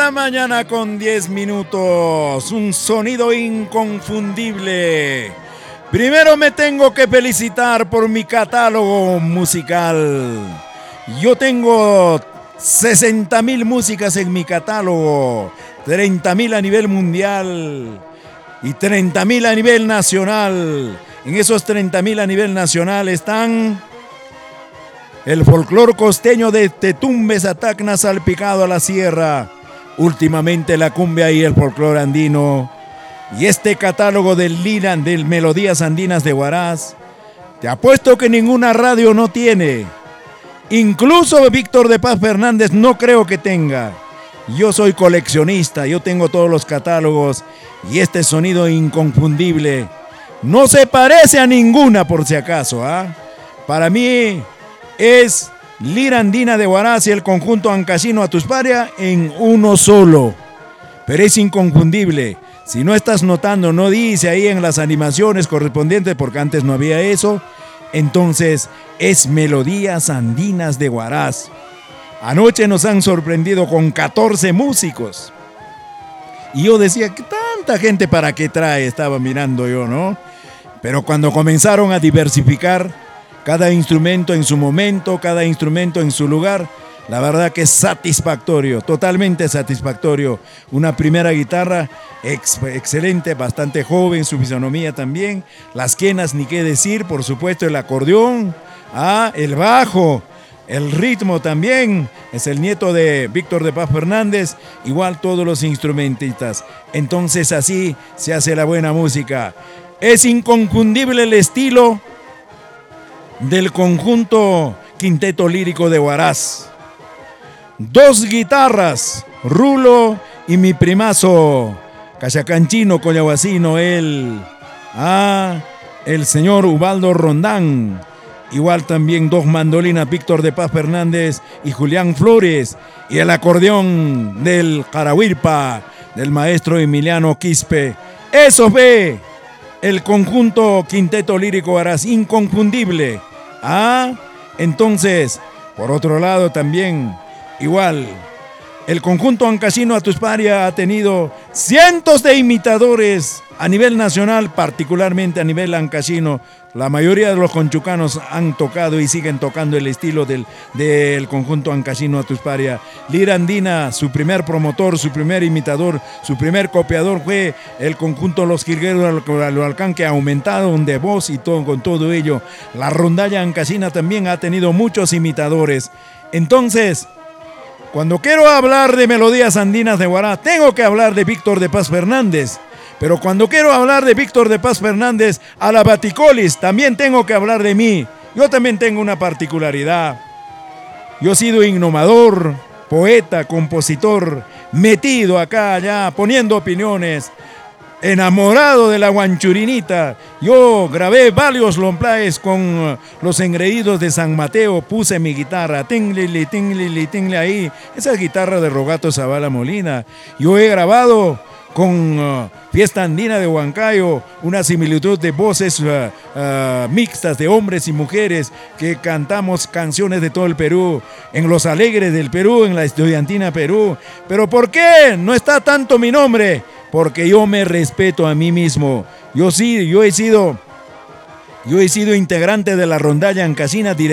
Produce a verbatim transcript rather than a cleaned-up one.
la mañana con diez minutos, un sonido inconfundible. Primero me tengo que felicitar por mi catálogo musical. Yo tengo sesenta mil músicas en mi catálogo, treinta mil a nivel mundial y treinta mil a nivel nacional. En esos treinta mil a nivel nacional están el folclor costeño de Tetumbes a Tacna salpicado a la sierra, últimamente la cumbia y el folclor andino, y este catálogo del Liran, del Melodías Andinas de Huaraz, te apuesto que ninguna radio no tiene. Incluso Víctor de Paz Fernández no creo que tenga. Yo soy coleccionista, yo tengo todos los catálogos y este sonido inconfundible no se parece a ninguna por si acaso, ¿ah? Para mí es Lira Andina de Huaraz y el conjunto Ancashino Atusparia en uno solo. Pero es inconfundible. Si no estás notando, no dice ahí en las animaciones correspondientes, porque antes no había eso, entonces es Melodías Andinas de Huaraz. Anoche nos han sorprendido con catorce músicos. Y yo decía, ¿qué tanta gente para qué trae? Estaba mirando yo, ¿no? Pero cuando comenzaron a diversificar, cada instrumento en su momento, cada instrumento en su lugar, la verdad que es satisfactorio, totalmente satisfactorio. Una primera guitarra ex, excelente, bastante joven, su fisonomía también. Las quenas, ni qué decir, por supuesto, el acordeón, ah, el bajo, el ritmo también. Es el nieto de Víctor de Paz Fernández, igual todos los instrumentistas. Entonces así se hace la buena música. Es inconfundible el estilo del conjunto Quinteto Lírico de Huaraz. Dos guitarras, Rulo y mi primazo, cachacanchino, collahuacino, el, ah, el señor Ubaldo Rondán. Igual también dos mandolinas, Víctor de Paz Fernández y Julián Flores. Y el acordeón del Carahuirpa, del maestro Emiliano Quispe. Eso ve el conjunto Quinteto Lírico Huaraz, inconfundible. Ah, entonces, por otro lado también, igual, el conjunto Ancashino Atusparia ha tenido cientos de imitadores a nivel nacional, particularmente a nivel ancashino. La mayoría de los conchucanos han tocado y siguen tocando el estilo del, del conjunto Ancashino Atusparia. Lira Andina, su primer promotor, su primer imitador, su primer copiador fue el conjunto Los Jilgueros del Volcán, que ha aumentado de voz y todo, con todo ello. La rondalla ancashina también ha tenido muchos imitadores. Entonces, cuando quiero hablar de Melodías Andinas de Huaraz, tengo que hablar de Víctor de Paz Fernández. Pero cuando quiero hablar de Víctor de Paz Fernández a la Baticolis, también tengo que hablar de mí. Yo también tengo una particularidad. Yo he sido innovador, poeta, compositor, metido acá, allá, poniendo opiniones, enamorado de la guanchurinita. Yo grabé varios lomplaes con los engreídos de San Mateo, puse mi guitarra, tinglili, tinglili, tinglili ahí, esa es guitarra de Rogato Zavala Molina. Yo he grabado con uh, Fiesta Andina de Huancayo, una similitud de voces uh, uh, mixtas de hombres y mujeres que cantamos canciones de todo el Perú, en Los Alegres del Perú, en la Estudiantina Perú. Pero ¿por qué no está tanto mi nombre? Porque yo me respeto a mí mismo. Yo sí, yo he sido, yo he sido integrante de la rondalla ancashina.